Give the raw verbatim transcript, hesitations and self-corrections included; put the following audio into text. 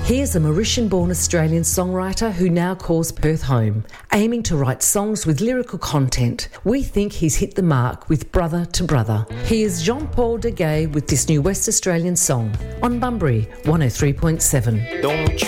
Here's a Mauritian-born Australian songwriter who now calls Perth home, aiming to write songs with lyrical content. We think he's hit the mark with Brother to Brother. Here's Jean-Paul Deguay with this new West Australian song on Bunbury one oh three point seven. Don't